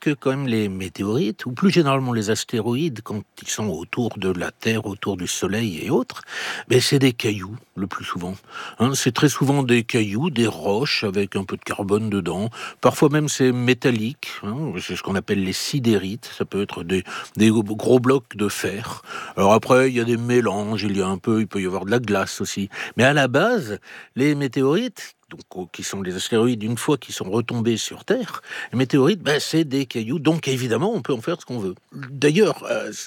que quand même les météorites, ou plus généralement les astéroïdes, quand ils sont autour de la Terre, autour du Soleil et autres, c'est des cailloux, le plus souvent. C'est très souvent des cailloux, des roches avec un peu de carbone dedans. Parfois même c'est métallique, c'est ce qu'on appelle les sidérites. Ça peut être des gros blocs de fer. Alors après, il y a des mélanges, il peut y avoir de la glace aussi. Mais à la base, les météorites, donc, qui sont les astéroïdes, une fois qu'ils sont retombés sur Terre, les météorites, c'est des cailloux, donc évidemment, on peut en faire ce qu'on veut. D'ailleurs,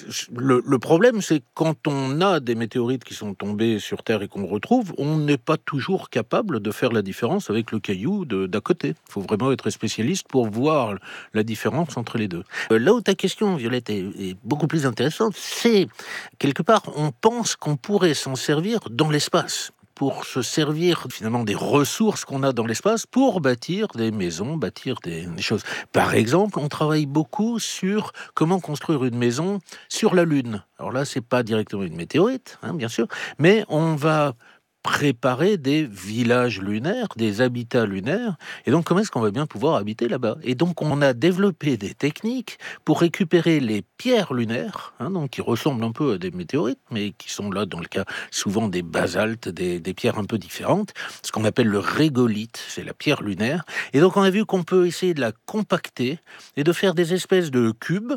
le problème, c'est quand on a des météorites qui sont tombés sur Terre et qu'on retrouve, on n'est pas toujours capable de faire la différence avec le caillou d'à côté. Il faut vraiment être spécialiste pour voir la différence entre les deux. Là où ta question, Violette, est beaucoup plus intéressante, c'est, quelque part, on pense qu'on pourrait s'en servir dans l'espace, pour se servir finalement des ressources qu'on a dans l'espace pour bâtir des maisons, bâtir des choses. Par exemple, on travaille beaucoup sur comment construire une maison sur la Lune. Alors là, c'est pas directement une météorite, bien sûr, mais on va préparer des villages lunaires, des habitats lunaires, et donc comment est-ce qu'on va bien pouvoir habiter là-bas? Et donc on a développé des techniques pour récupérer les pierres lunaires, donc qui ressemblent un peu à des météorites, mais qui sont là dans le cas souvent des basaltes, des pierres un peu différentes, ce qu'on appelle le régolithe, c'est la pierre lunaire, et donc on a vu qu'on peut essayer de la compacter et de faire des espèces de cubes,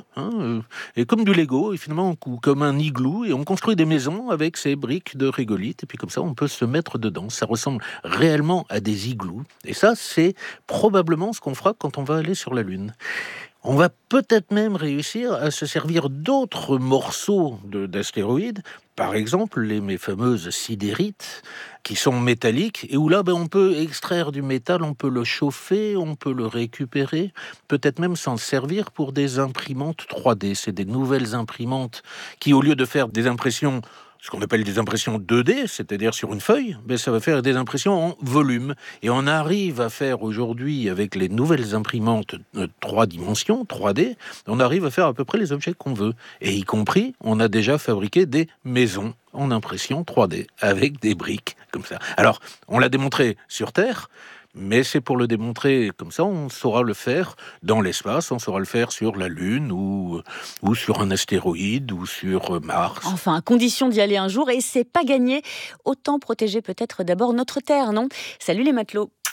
et comme du Lego, et finalement, ou comme un igloo, et on construit des maisons avec ces briques de régolithe, et puis comme ça on peut se mettre dedans. Ça ressemble réellement à des igloos. Et ça, c'est probablement ce qu'on fera quand on va aller sur la Lune. On va peut-être même réussir à se servir d'autres morceaux d'astéroïdes, par exemple mes fameuses sidérites, qui sont métalliques, et où là, on peut extraire du métal, on peut le chauffer, on peut le récupérer, peut-être même s'en servir pour des imprimantes 3D. C'est des nouvelles imprimantes qui, au lieu de faire des impressions, ce qu'on appelle des impressions 2D, c'est-à-dire sur une feuille, ça va faire des impressions en volume. Et on arrive à faire aujourd'hui, avec les nouvelles imprimantes 3 dimensions, 3D, on arrive à faire à peu près les objets qu'on veut. Et y compris, on a déjà fabriqué des maisons en impression 3D, avec des briques comme ça. Alors, on l'a démontré sur Terre, mais c'est pour le démontrer comme ça, on saura le faire dans l'espace, on saura le faire sur la Lune ou sur un astéroïde ou sur Mars. Enfin, condition d'y aller un jour, et c'est pas gagné. Autant protéger peut-être d'abord notre Terre, non ? Salut les matelots.